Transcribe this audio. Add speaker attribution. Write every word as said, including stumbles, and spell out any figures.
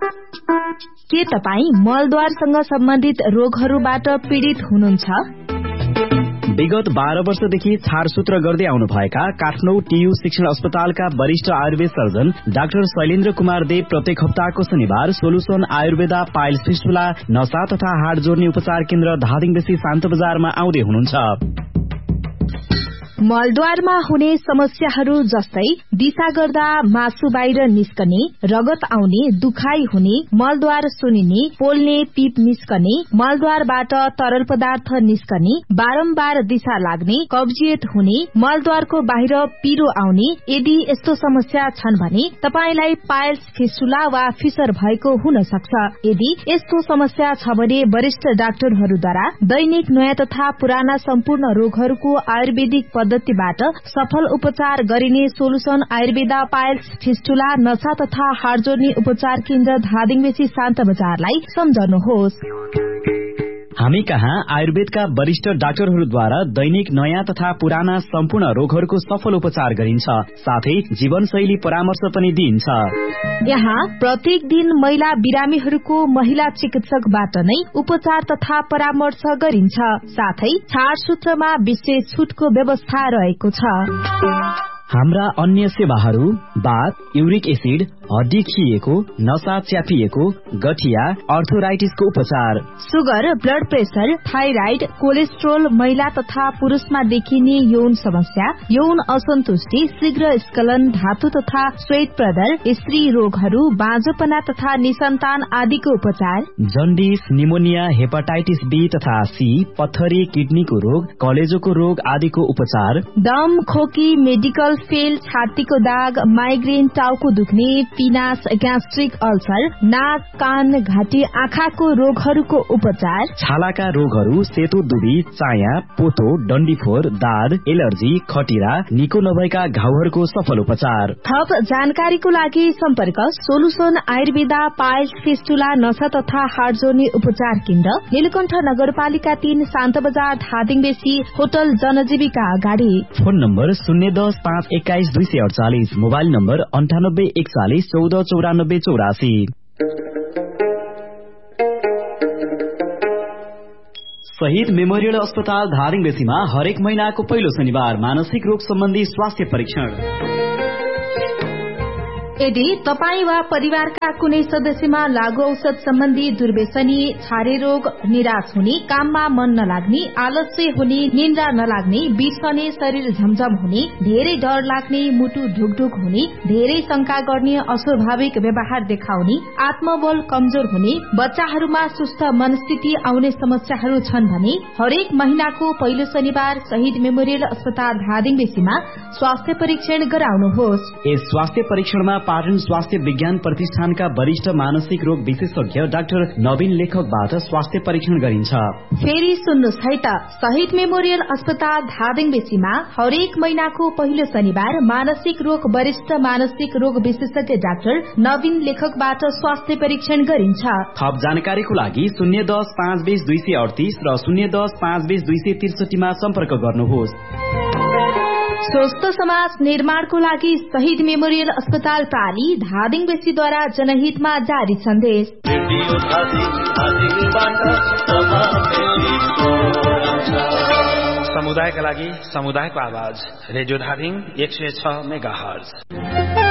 Speaker 1: के तपाई मलद्वारसँग सम्बन्धित रोगहरूबाट पीड़ित हुनुहुन्छ?
Speaker 2: विगत बाह्र वर्षदेखि छाडसूत्र गर्दै आउनुभएका काठमाडौँ टीयू शिक्षण अस्पतालका वरिष्ठ आयुर्वेद सर्जन डाक्टर शैलेन्द्र कुमार देव प्रत्येक हप्ताको शनिबार सोलुसन आयुर्वेदा पाइल्स फिस्टुला नसा तथा हाड जोड्ने उपचार केन्द्र धादिङबेसी शान्त बजारमा आउँदै हुनुहुन्छ।
Speaker 1: मलद्वारमा हुने समस्याहरू जस्तै दिशा गर्दा मासु बाहिर निस्कने, रगत आउने, दुखाइ हुने, मलद्वार सुनिने, पोल्ने, पीप निस्कने, मलद्वारबाट तरल पदार्थ निस्कने, बारम्बार दिशा लाग्ने, कब्जियत हुने, मलद्वारको बाहिर पिरो आउने, यदि यस्तो समस्या छन् भने तपाईलाई पाइल्स फिस्टुला वा फिसर भएको हुन सक्छ। यदि यस्तो समस्या छ भने वरिष्ठ डाक्टरहरूद्वारा दैनिक नयाँ तथा पुराना सम्पूर्ण रोगहरूको आयुर्वेदिक पद्धतिबाट सफल उपचार गरिने सोलुसन आयुर्वेदा पाइल्स फिस्टुला नसा तथा हाड जोड्ने उपचार केन्द्र धादिङबेसी शान्त बजारलाई सम्झनुहोस्।
Speaker 2: हामी कहाँ आयुर्वेदका वरिष्ठ डाक्टरहरूद्वारा दैनिक नयाँ तथा पुराना सम्पूर्ण रोगहरूको सफल उपचार गरिन्छ, साथै जीवनशैली परामर्श पनि दिइन्छ।
Speaker 1: यहाँ प्रत्येक दिन महिला बिरामीहरूको महिला चिकित्सकबाट नै उपचार तथा परामर्श गरिन्छ, साथै छाडसूत्रमा विशेष छुटको व्यवस्था रहेको छ।
Speaker 2: हाम्रा अन्य सेवाहरू बाथ, युरिक एसिड, हड्डी खिएको, नसा च्यापिएको, गठिया, अर्थोराइटिसको उपचार,
Speaker 1: sugar, blood pressure, thyroid, cholesterol, महिला तथा पुरुषमा देखिने यौन समस्या, यौन असन्तुष्टि, शीघ्र स्खलन, धातु तथा श्वेत प्रदर, स्त्री रोगहरू, बाँझोपना तथा निसन्तान आदिको उपचार,
Speaker 2: जन्डिस, निमोनिया, हेपाटाइटिस बी तथा सी, पत्थरी, किडनीको रोग, कलेजोको रोग आदिको उपचार,
Speaker 1: दम, खोकी, मेडिकल फेल, छातीको दाग, माइग्रेन, टाउको दुख्ने, पिनास, ग्यास्ट्रिक अल्सर, नाक, कान, घाँटी, आँखाको रोगहरूको उपचार,
Speaker 2: छालाका रोगहरू, सेतो दुबी, चाया, पोतो, डन्डीफोर, दाद, एलर्जी, खटिरा, निको नभएका घाउहरूको सफल उपचार।
Speaker 1: थप जानकारीको लागि सम्पर्क सोलुसन आयुर्वेदा पाइल्स फिस्टुला नसा तथा हाड जोड्ने उपचार केन्द्र, नीलकण्ठ नगरपालिका तीन, शान्त बजार, धादिङबेसी, होटल जनजीविका अगाडि।
Speaker 2: फोन नम्बर शून्य दस पाँच एक्काइस दुई सय अडचालिस, मोबाइल नम्बर अन्ठानब्बे एकचालिस चौध चौरानब्बे चौरासी। शहीद मेमोरियल अस्पताल धादिङबेसीमा हरेक महिनाको पहिलो शनिबार मानसिक रोग सम्बन्धी स्वास्थ्य परीक्षण।
Speaker 1: यदि तपाई वा परिवारका कुनै सदस्यमा लागू औषध सम्बन्धी दुर्व्यसनी, छारे रोग, निराश हुने, काममा मन नलाग्ने, आलस्य हुने, निन्द्रा नलाग्ने, बिर्सने, शरीर झमझम हुने, धेरै डर लाग्ने, मुटु ढुकढुक हुने, धेरै शंका गर्ने, अस्वाभाविक व्यवहार देखाउने, आत्मबल कमजोर हुने, बच्चाहरूमा सुस्त मनस्थिति आउने समस्याहरू छन् भने हरेक महिनाको पहिलो शनिबार शहीद मेमोरियल अस्पताल धादिङबेसीमा स्वास्थ्य परीक्षण गराउनुहोस्।
Speaker 2: यस स्वास्थ्य परीक्षणमा पाटन स्वास्थ्य विज्ञान प्रतिष्ठानका वरिष्ठ मानसिक रोग विशेषज्ञ डाक्टर नवीन लेखकबाट स्वास्थ्य परीक्षण गरिन्छ।
Speaker 1: फेरि सुन्नुहोस् है त, शहीद मेमोरियल अस्पताल धादिङबेसीमा हरेक महिनाको पहिलो शनिबार मानसिक रोग वरिष्ठ मानसिक रोग विशेषज्ञ डाक्टर नवीन लेखकबाट स्वास्थ्य परीक्षण गरिन्छ।
Speaker 2: थप जानकारीको लागि शून्य दस पाँच बीस दुई सय अडतीस र शून्य दस पाँच बीस दुई सय त्रिसठीमा सम्पर्क गर्नुहोस्।
Speaker 1: स्वस्थ समाज निर्माणको लागि शहीद मेमोरियल अस्पताल प्राली धादिङबेसीद्वारा जनहितमा जारी सन्देश।
Speaker 3: समुदायका लागि समुदायको आवाज रेडियो धादिङ एक सय छ मेगा हर्ज।